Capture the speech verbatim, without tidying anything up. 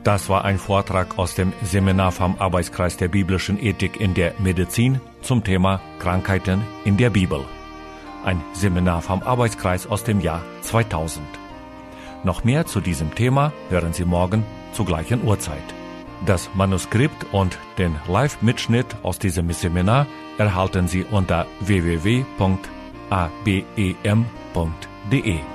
Das war ein Vortrag aus dem Seminar vom Arbeitskreis der biblischen Ethik in der Medizin zum Thema Krankheiten in der Bibel. Ein Seminar vom Arbeitskreis aus dem Jahr zweitausend. Noch mehr zu diesem Thema hören Sie morgen zur gleichen Uhrzeit. Das Manuskript und den Live-Mitschnitt aus diesem Seminar erhalten Sie unter w w w punkt a b e m punkt d e.